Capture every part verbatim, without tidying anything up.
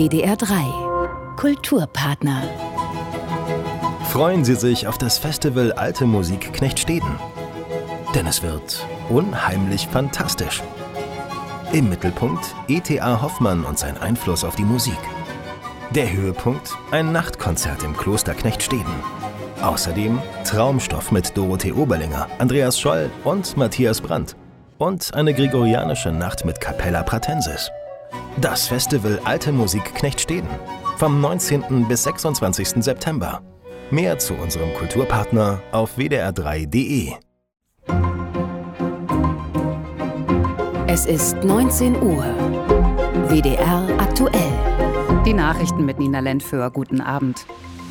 W D R drei Kulturpartner. Freuen Sie sich auf das Festival Alte Musik Knechtsteden. Denn es wird unheimlich fantastisch. Im Mittelpunkt E T A Hoffmann und sein Einfluss auf die Musik. Der Höhepunkt, ein Nachtkonzert im Kloster Knechtsteden. Außerdem Traumstoff mit Dorothee Oberlinger, Andreas Scholl und Matthias Brandt. Und eine gregorianische Nacht mit Capella Pratensis. Das Festival Alte Musik Knechtsteden. Vom neunzehnten bis sechsundzwanzigsten September. Mehr zu unserem Kulturpartner auf w d r drei punkt d e. Es ist neunzehn Uhr. W D R aktuell. Die Nachrichten mit Nina Lentföhr. Guten Abend.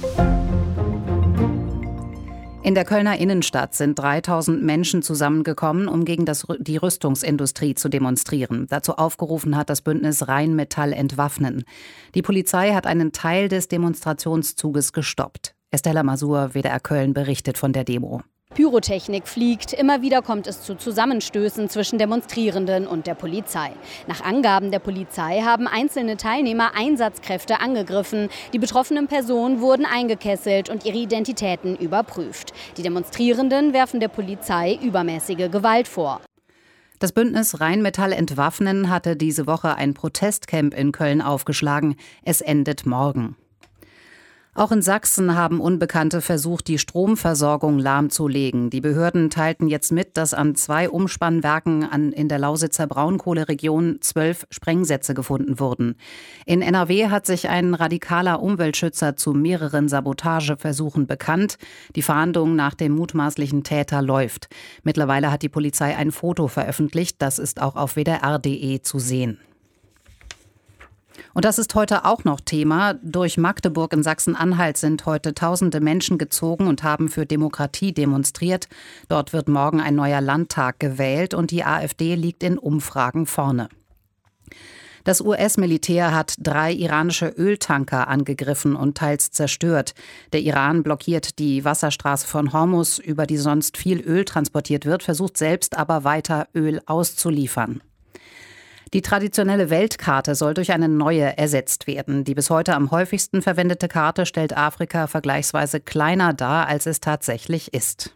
In der Kölner Innenstadt sind dreitausend Menschen zusammengekommen, um gegen das, die Rüstungsindustrie zu demonstrieren. Dazu aufgerufen hat das Bündnis Rheinmetall Entwaffnen. Die Polizei hat einen Teil des Demonstrationszuges gestoppt. Estella Masur, W D R Köln, berichtet von der Demo. Pyrotechnik fliegt. Immer wieder kommt es zu Zusammenstößen zwischen Demonstrierenden und der Polizei. Nach Angaben der Polizei haben einzelne Teilnehmer Einsatzkräfte angegriffen. Die betroffenen Personen wurden eingekesselt und ihre Identitäten überprüft. Die Demonstrierenden werfen der Polizei übermäßige Gewalt vor. Das Bündnis Rheinmetall Entwaffnen hatte diese Woche ein Protestcamp in Köln aufgeschlagen. Es endet morgen. Auch in Sachsen haben Unbekannte versucht, die Stromversorgung lahmzulegen. Die Behörden teilten jetzt mit, dass an zwei Umspannwerken an, in der Lausitzer Braunkohleregion zwölf Sprengsätze gefunden wurden. In N R W hat sich ein radikaler Umweltschützer zu mehreren Sabotageversuchen bekannt. Die Fahndung nach dem mutmaßlichen Täter läuft. Mittlerweile hat die Polizei ein Foto veröffentlicht. Das ist auch auf w d r punkt d e zu sehen. Und das ist heute auch noch Thema. Durch Magdeburg in Sachsen-Anhalt sind heute tausende Menschen gezogen und haben für Demokratie demonstriert. Dort wird morgen ein neuer Landtag gewählt und die AfD liegt in Umfragen vorne. Das U S-Militär hat drei iranische Öltanker angegriffen und teils zerstört. Der Iran blockiert die Wasserstraße von Hormuz, über die sonst viel Öl transportiert wird, versucht selbst aber weiter Öl auszuliefern. Die traditionelle Weltkarte soll durch eine neue ersetzt werden. Die bis heute am häufigsten verwendete Karte stellt Afrika vergleichsweise kleiner dar, als es tatsächlich ist.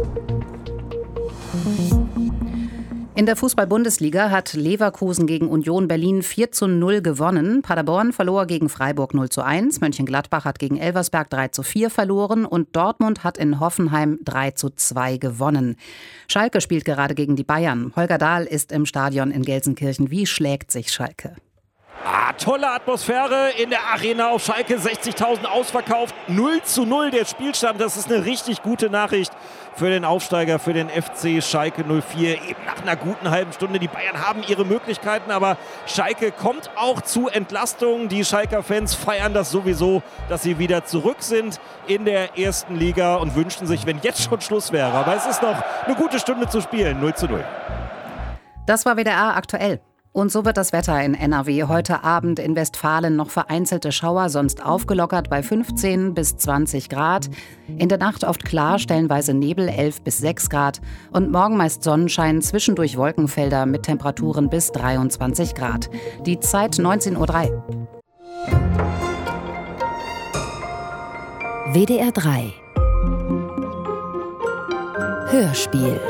In der Fußball-Bundesliga hat Leverkusen gegen Union Berlin vier zu null gewonnen. Paderborn verlor gegen Freiburg null zu eins. Mönchengladbach hat gegen Elversberg drei zu vier verloren. Und Dortmund hat in Hoffenheim drei zu zwei gewonnen. Schalke spielt gerade gegen die Bayern. Holger Dahl ist im Stadion in Gelsenkirchen. Wie schlägt sich Schalke? Ah, tolle Atmosphäre in der Arena auf Schalke, sechzigtausend ausverkauft, null zu null der Spielstand, das ist eine richtig gute Nachricht für den Aufsteiger, für den F C Schalke null vier, eben nach einer guten halben Stunde. Die Bayern haben ihre Möglichkeiten, aber Schalke kommt auch zu Entlastung. Die Schalker Fans feiern das sowieso, dass sie wieder zurück sind in der ersten Liga und wünschen sich, wenn jetzt schon Schluss wäre. Aber es ist noch eine gute Stunde zu spielen, null zu null. Das war W D R aktuell. Und so wird das Wetter in N R W. Heute Abend in Westfalen noch vereinzelte Schauer, sonst aufgelockert bei fünfzehn bis zwanzig Grad. In der Nacht oft klar, stellenweise Nebel, elf bis sechs Grad. Und morgen meist Sonnenschein, zwischendurch Wolkenfelder mit Temperaturen bis dreiundzwanzig Grad. Die Zeit neunzehn Uhr drei. W D R drei Hörspiel.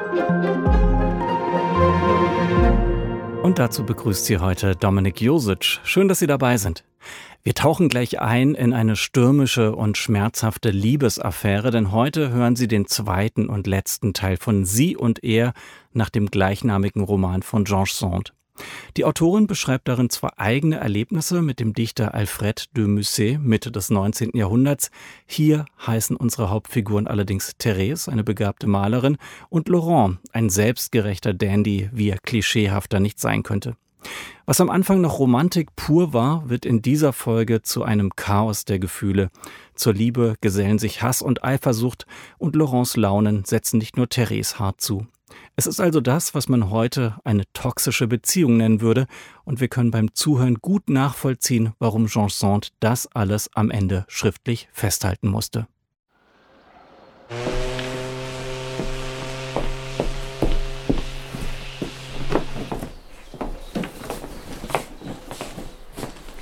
Und dazu begrüßt Sie heute Dominik Josic. Schön, dass Sie dabei sind. Wir tauchen gleich ein in eine stürmische und schmerzhafte Liebesaffäre, denn heute hören Sie den zweiten und letzten Teil von Sie und Er nach dem gleichnamigen Roman von Georges Sand. Die Autorin beschreibt darin zwar eigene Erlebnisse mit dem Dichter Alfred de Musset Mitte des neunzehnten Jahrhunderts. Hier heißen unsere Hauptfiguren allerdings Therese, eine begabte Malerin, und Laurent, ein selbstgerechter Dandy, wie er klischeehafter nicht sein könnte. Was am Anfang noch Romantik pur war, wird in dieser Folge zu einem Chaos der Gefühle. Zur Liebe gesellen sich Hass und Eifersucht und Laurents Launen setzen nicht nur Therese hart zu. Es ist also das, was man heute eine toxische Beziehung nennen würde, und wir können beim Zuhören gut nachvollziehen, warum Georges Sand das alles am Ende schriftlich festhalten musste.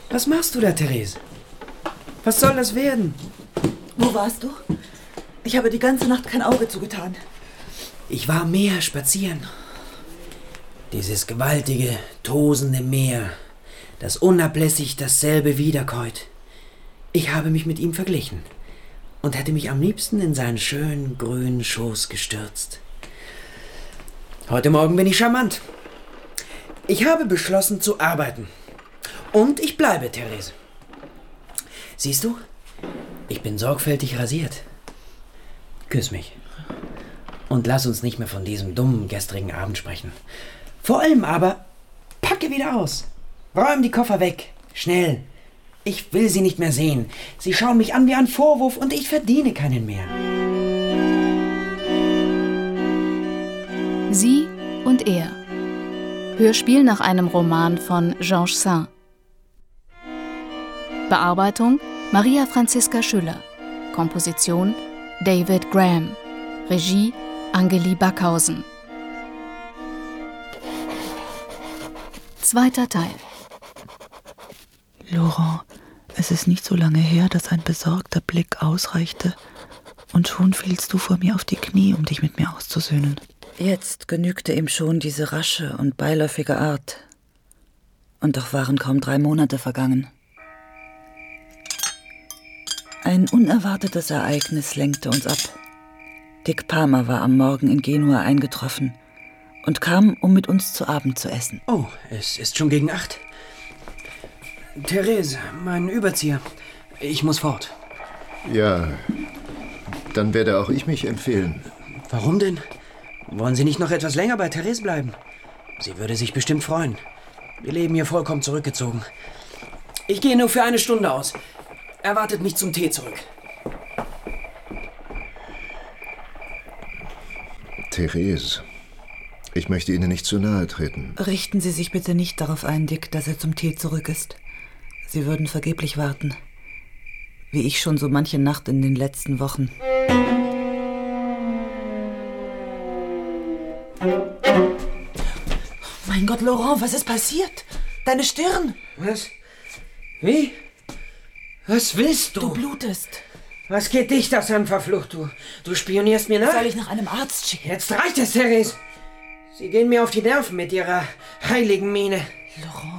Was machst du da, Therese? Was soll das werden? Wo warst du? Ich habe die ganze Nacht kein Auge zugetan. Ich war am Meer spazieren. Dieses gewaltige, tosende Meer, das unablässig dasselbe wiederkäut. Ich habe mich mit ihm verglichen und hätte mich am liebsten in seinen schönen, grünen Schoß gestürzt. Heute Morgen bin ich charmant. Ich habe beschlossen zu arbeiten. Und ich bleibe, Therese. Siehst du, ich bin sorgfältig rasiert. Küss mich. Und lass uns nicht mehr von diesem dummen gestrigen Abend sprechen. Vor allem aber, packe wieder aus. Räum die Koffer weg. Schnell. Ich will sie nicht mehr sehen. Sie schauen mich an wie ein Vorwurf und ich verdiene keinen mehr. Sie und er. Hörspiel nach einem Roman von Georges Saint. Bearbeitung Maria Franziska Schüller. Komposition David Graham. Regie Angeli Backhausen. Zweiter Teil. Laurent, es ist nicht so lange her, dass ein besorgter Blick ausreichte und schon fielst du vor mir auf die Knie, um dich mit mir auszusöhnen. Jetzt genügte ihm schon diese rasche und beiläufige Art. Und doch waren kaum drei Monate vergangen. Ein unerwartetes Ereignis lenkte uns ab. Dick Palmer war am Morgen in Genua eingetroffen und kam, um mit uns zu Abend zu essen. Oh, es ist schon gegen acht. Therese, mein Überzieher. Ich muss fort. Ja, dann werde auch ich mich empfehlen. Warum denn? Wollen Sie nicht noch etwas länger bei Therese bleiben? Sie würde sich bestimmt freuen. Wir leben hier vollkommen zurückgezogen. Ich gehe nur für eine Stunde aus. Erwartet mich zum Tee zurück. Therese, ich möchte Ihnen nicht zu nahe treten. Richten Sie sich bitte nicht darauf ein, Dick, dass er zum Tee zurück ist. Sie würden vergeblich warten. Wie ich schon so manche Nacht in den letzten Wochen. Mein Gott, Laurent, was ist passiert? Deine Stirn! Was? Wie? Was willst du? Du blutest. Was geht dich das an, verflucht, du? Du spionierst mir nach? Soll ich nach einem Arzt schicken? Jetzt reicht es, Therese. Sie gehen mir auf die Nerven mit ihrer heiligen Miene. Laurent.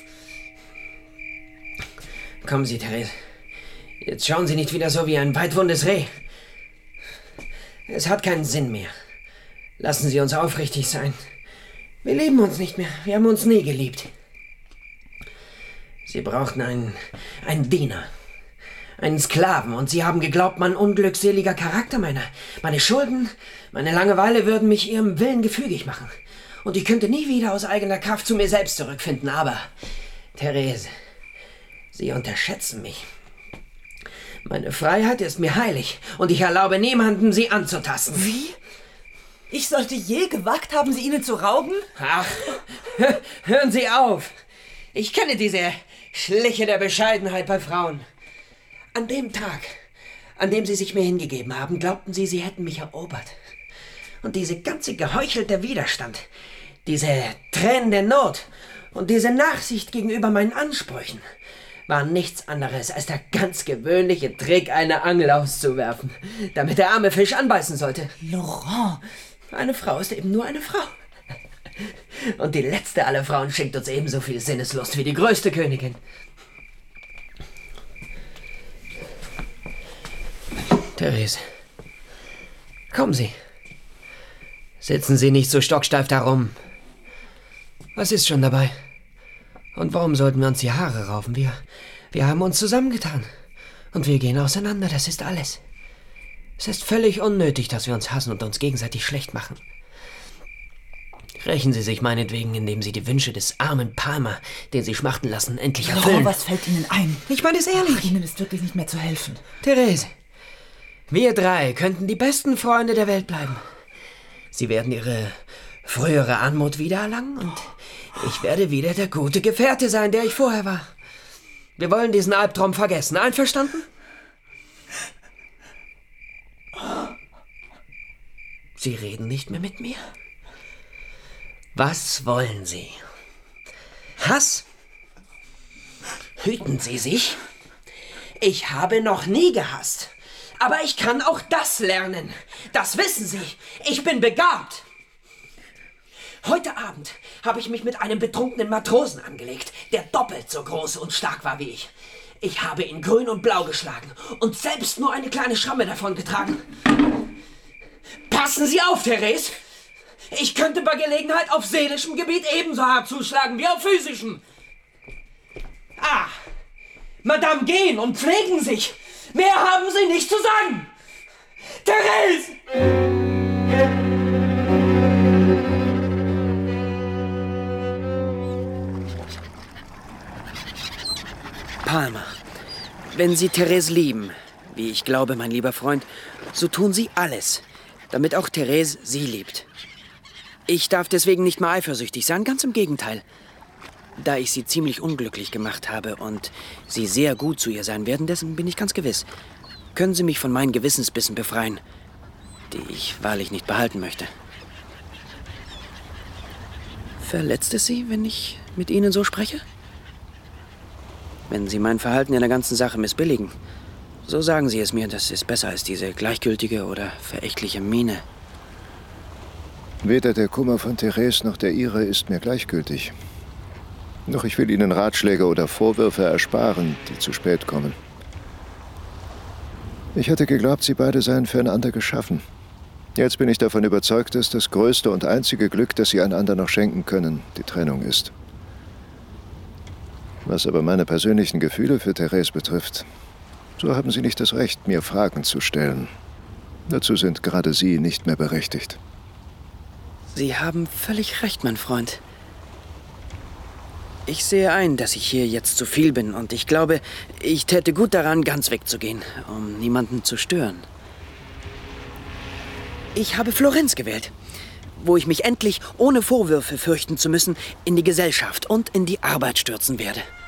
Kommen Sie, Therese. Jetzt schauen Sie nicht wieder so wie ein weitwundes Reh. Es hat keinen Sinn mehr. Lassen Sie uns aufrichtig sein. Wir lieben uns nicht mehr. Wir haben uns nie geliebt. Sie brauchten einen, einen Diener. Einen Sklaven. Und Sie haben geglaubt, mein unglückseliger Charakter, meine, meine Schulden, meine Langeweile würden mich Ihrem Willen gefügig machen. Und ich könnte nie wieder aus eigener Kraft zu mir selbst zurückfinden. Aber, Therese, Sie unterschätzen mich. Meine Freiheit ist mir heilig und ich erlaube niemandem, sie anzutasten. Wie? Ich sollte je gewagt haben, sie ihnen zu rauben? Ach, hören Sie auf. Ich kenne diese Schliche der Bescheidenheit bei Frauen. An dem Tag, an dem Sie sich mir hingegeben haben, glaubten Sie, Sie hätten mich erobert. Und diese ganze geheuchelte Widerstand, diese Tränen der Not und diese Nachsicht gegenüber meinen Ansprüchen war nichts anderes als der ganz gewöhnliche Trick, eine Angel auszuwerfen, damit der arme Fisch anbeißen sollte. Laurent! Eine Frau ist eben nur eine Frau. Und die letzte aller Frauen schenkt uns ebenso viel Sinneslust wie die größte Königin. Therese, kommen Sie. Sitzen Sie nicht so stocksteif da rum. Was ist schon dabei? Und warum sollten wir uns die Haare raufen? Wir, wir haben uns zusammengetan. Und wir gehen auseinander, das ist alles. Es ist völlig unnötig, dass wir uns hassen und uns gegenseitig schlecht machen. Rächen Sie sich meinetwegen, indem Sie die Wünsche des armen Palmer, den Sie schmachten lassen, endlich erfüllen. Oh, was fällt Ihnen ein? Ich meine es ehrlich. Ach, Ihnen ist wirklich nicht mehr zu helfen. Therese, wir drei könnten die besten Freunde der Welt bleiben. Sie werden Ihre frühere Anmut wiedererlangen und ich werde wieder der gute Gefährte sein, der ich vorher war. Wir wollen diesen Albtraum vergessen. Einverstanden? Sie reden nicht mehr mit mir? Was wollen Sie? Hass? Hüten Sie sich. Ich habe noch nie gehasst. Aber ich kann auch das lernen. Das wissen Sie. Ich bin begabt. Heute Abend habe ich mich mit einem betrunkenen Matrosen angelegt, der doppelt so groß und stark war wie ich. Ich habe ihn grün und blau geschlagen und selbst nur eine kleine Schramme davongetragen. Passen Sie auf, Therese! Ich könnte bei Gelegenheit auf seelischem Gebiet ebenso hart zuschlagen wie auf physischem. Ah, Madame, gehen und pflegen sich. Mehr haben Sie nicht zu sagen. Therese! Palmer, wenn Sie Therese lieben, wie ich glaube, mein lieber Freund, so tun Sie alles, damit auch Therese Sie liebt. Ich darf deswegen nicht mal eifersüchtig sein, ganz im Gegenteil. Da ich Sie ziemlich unglücklich gemacht habe und Sie sehr gut zu ihr sein werden, dessen bin ich ganz gewiss, können Sie mich von meinen Gewissensbissen befreien, die ich wahrlich nicht behalten möchte. Verletzt es Sie, wenn ich mit Ihnen so spreche? Wenn Sie mein Verhalten in der ganzen Sache missbilligen, so sagen Sie es mir, das ist besser als diese gleichgültige oder verächtliche Miene. Weder der Kummer von Therese noch der Ihre ist mir gleichgültig. Doch ich will Ihnen Ratschläge oder Vorwürfe ersparen, die zu spät kommen. Ich hatte geglaubt, Sie beide seien füreinander geschaffen. Jetzt bin ich davon überzeugt, dass das größte und einzige Glück, das Sie einander noch schenken können, die Trennung ist. Was aber meine persönlichen Gefühle für Therese betrifft, so haben Sie nicht das Recht, mir Fragen zu stellen. Dazu sind gerade Sie nicht mehr berechtigt. Sie haben völlig recht, mein Freund. Ich sehe ein, dass ich hier jetzt zu viel bin und ich glaube, ich täte gut daran, ganz wegzugehen, um niemanden zu stören. Ich habe Florenz gewählt, wo ich mich endlich, ohne Vorwürfe fürchten zu müssen, in die Gesellschaft und in die Arbeit stürzen werde.